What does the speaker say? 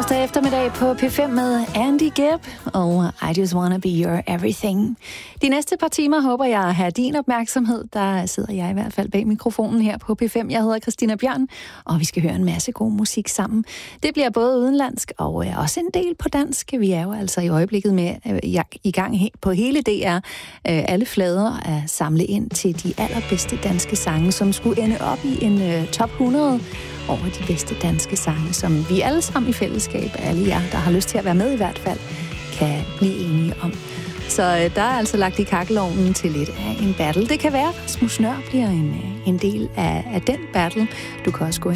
Torsdag eftermiddag på P5 med Andy Gibb og I Just Wanna Be Your Everything. De næste par timer håber jeg at have din opmærksomhed. Der sidder jeg i hvert fald bag mikrofonen her på P5. Jeg hedder Christina Bjørn, og vi skal høre en masse god musik sammen. Det bliver både udenlandsk og også en del på dansk. Vi er jo altså i øjeblikket med i gang på hele DR. Alle flader er samlet ind til de allerbedste danske sange, som skulle ende op i en top 100 over de bedste danske sange, som vi alle sammen i fællesskab, alle jer, der har lyst til at være med i hvert fald, kan blive enige om. Så der er altså lagt i kakkelovnen til lidt af en battle. Det kan være, at Rasmus Nøhr bliver en del af den battle. Du kan også gå